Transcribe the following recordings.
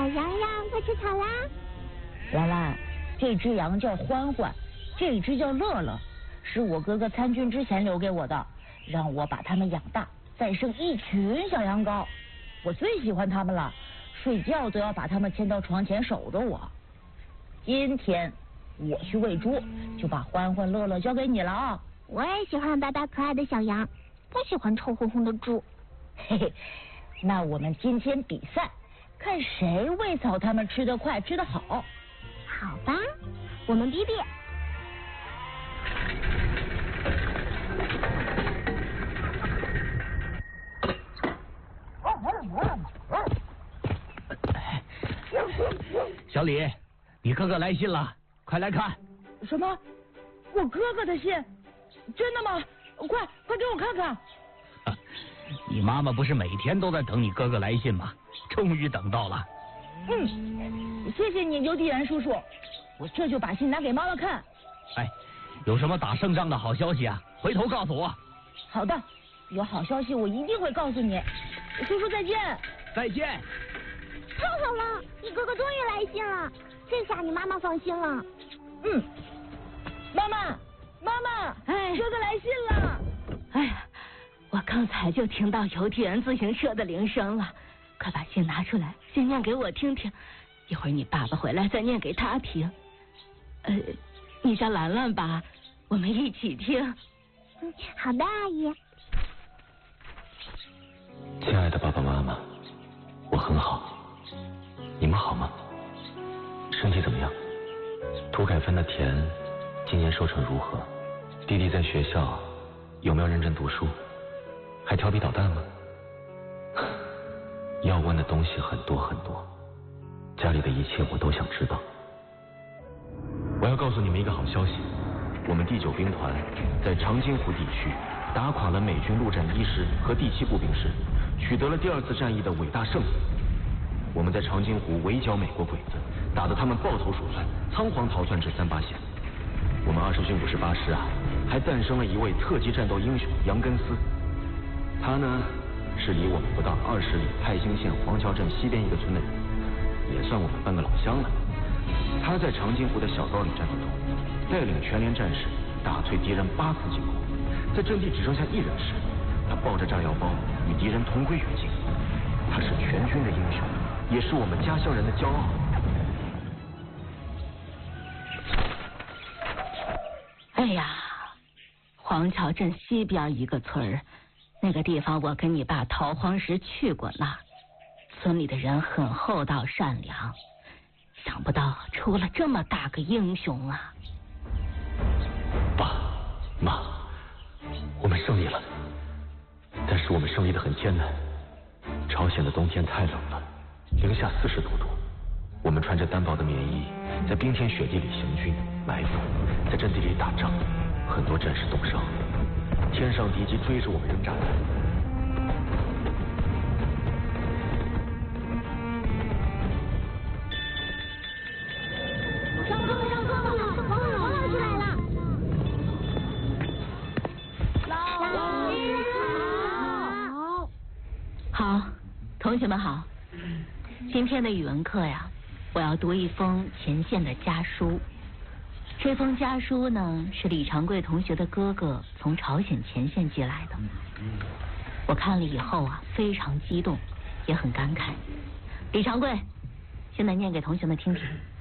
羊羊，快吃草啦！ 兰兰，这只羊叫欢欢，这只叫乐乐，是我哥哥参军之前留给我的，让我把它们养大，再生一群小羊羔。我最喜欢它们了，睡觉都要把它们牵到床前守着我。今天我去喂猪，就把欢欢乐乐交给你了啊！ 我也喜欢白白可爱的小羊，不喜欢臭烘烘的猪。 嘿嘿，那我们今天比赛，看谁喂草它们吃得快吃得好。 好吧，我们比比。 小李，你哥哥来信了，快来看。 什么？我哥哥的信？真的吗？快给我看看。 你妈妈不是每天都在等你哥哥来信吗？终于等到了。 谢谢你，邮递员叔叔，我这就把信拿给妈妈看。 哎，有什么打胜仗的好消息啊？回头告诉我。 好的，有好消息我一定会告诉你。叔叔再见。 再见。 太好了，你哥哥终于来信了，这下你妈妈放心了。 妈妈， 哎， 哥哥来信了。 哎呀，我刚才就听到邮递员自行车的铃声了，快把信拿出来，先念给我听听，一会儿你爸爸回来再念给他听。你叫兰兰吧，我们一起听。 好的，阿姨。 亲爱的爸爸妈妈，我很好，你们好吗？身体怎么样？土改分的田今年收成如何？弟弟在学校有没有认真读书？还调皮捣蛋吗？要问的东西很多很多，家里的一切我都想知道。我要告诉你们一个好消息，我们第9兵团在长津湖地区打垮了美军陆战1师和第7步兵师，取得了第2次战役的伟大胜利。我们在长津湖围剿美国鬼子，打得他们抱头鼠窜，仓皇逃窜至38线。我们20军58师啊，还诞生了一位特级战斗英雄杨根思。他呢，是离我们不到20里太兴县黄桥镇西边一个村的人，也算我们半个老乡了。他在长津湖的小高岭战斗中，带领全连战士打退敌人8次进攻，在阵地只剩下1人时，他抱着炸药包与敌人同归于尽。他是全军的英雄，也是我们家乡人的骄傲。 哎呀，黄桥镇西边一个村儿，那个地方我跟你爸逃荒时去过呢。村里的人很厚道善良，想不到出了这么大个英雄啊！ 爸妈，我们胜利了，但是我们胜利得很艰难。朝鲜的冬天太冷了，零下40多度，我们穿着单薄的棉衣，在冰天雪地里行军埋伏，在阵地里打仗，很多战士冻伤，天上敌机追着我们扔炸弹。 好，同学们好。今天的语文课呀，我要读一封前线的家书。这封家书呢，是李长贵同学的哥哥从朝鲜前线寄来的。我看了以后啊，非常激动，也很感慨。李长贵，现在念给同学们听听。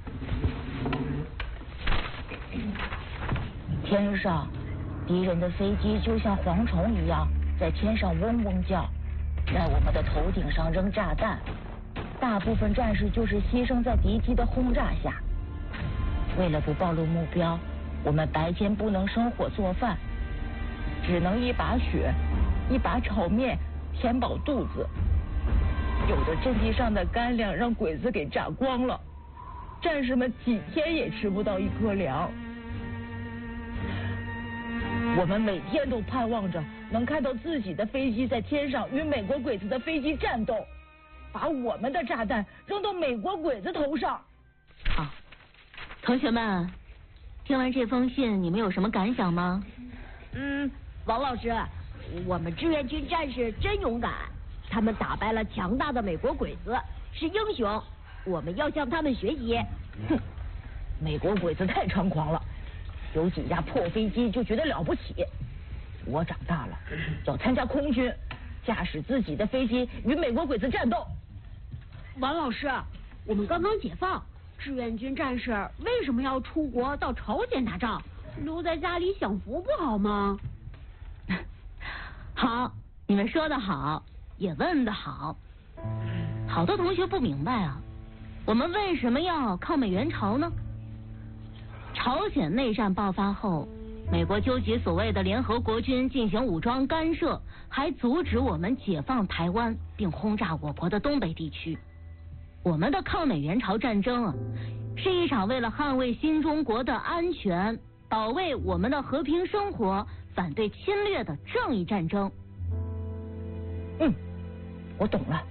天上，敌人的飞机就像蝗虫一样，在天上嗡嗡叫，在我们的头顶上扔炸弹。大部分战士就是牺牲在敌机的轰炸下。为了不暴露目标，我们白天不能生火做饭，只能一把雪一把炒面填饱肚子。有的阵地上的干粮让鬼子给炸光了，战士们几天也吃不到1颗粮。我们每天都盼望着能看到自己的飞机在天上与美国鬼子的飞机战斗，把我们的炸弹扔到美国鬼子头上。 好，同学们，听完这封信，你们有什么感想吗？ 王老师，我们志愿军战士真勇敢，他们打败了强大的美国鬼子，是英雄。 我们要向他们学习。 哼，美国鬼子太猖狂了，有几架破飞机就觉得了不起。我长大了要参加空军，驾驶自己的飞机与美国鬼子战斗。 王老师，我们刚刚解放，志愿军战士为什么要出国到朝鲜打仗？留在家里享福不好吗？ 好，你们说得好，也问得好。好多同学不明白啊，我们为什么要抗美援朝呢？朝鲜内战爆发后，美国纠集所谓的联合国军进行武装干涉，还阻止我们解放台湾，并轰炸我国的东北地区。我们的抗美援朝战争啊，是一场为了捍卫新中国的安全，保卫我们的和平生活，反对侵略的正义战争。 我懂了。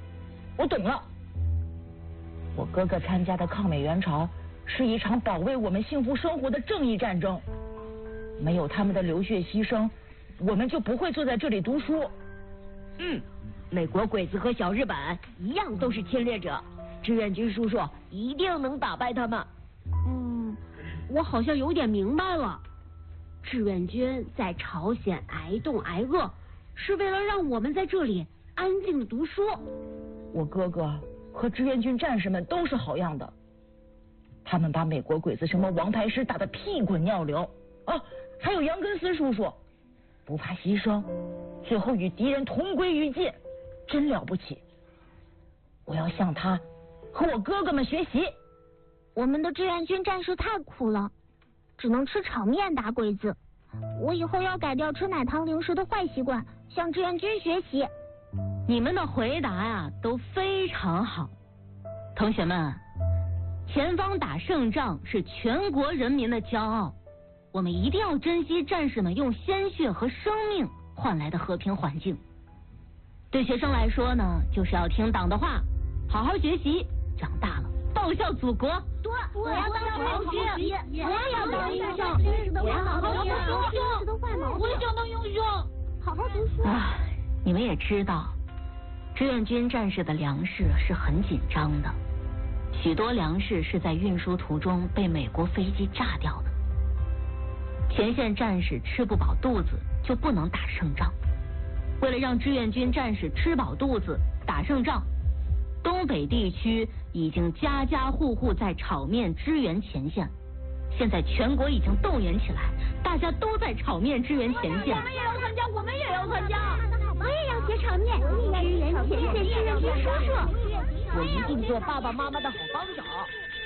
我哥哥参加的抗美援朝是一场保卫我们幸福生活的正义战争，没有他们的流血牺牲，我们就不会坐在这里读书。 美国鬼子和小日本一样都是侵略者，志愿军叔叔一定能打败他们。我好像有点明白了，志愿军在朝鲜挨冻挨饿，是为了让我们在这里安静的读书。 我哥哥和志愿军战士们都是好样的，他们把美国鬼子什么王牌师打得屁滚尿流啊！还有杨根思叔叔，不怕牺牲，最后与敌人同归于尽，真了不起！我要向他和我哥哥们学习。 我们的志愿军战士太苦了，只能吃炒面打鬼子。我以后要改掉吃奶糖零食的坏习惯，向志愿军学习。 你们的回答呀，都非常好。同学们，前方打胜仗是全国人民的骄傲，我们一定要珍惜战士们用鲜血和生命换来的和平环境。对学生来说呢，就是要听党的话，好好学习，长大了报效祖国。 对，我要当空军，我要当英雄，我要好好读书， 我也想当英雄， 好好读书。 你们也知道，志愿军战士的粮食是很紧张的，许多粮食是在运输途中被美国飞机炸掉的。前线战士吃不饱肚子就不能打胜仗，为了让志愿军战士吃饱肚子打胜仗，东北地区已经家家户户在炒面支援前线。现在全国已经动员起来，大家都在炒面支援前线。 我们也要参加，我们也要参加。 我也要学炒面，支援前线志愿军叔叔。 我一定做爸爸妈妈的好帮手。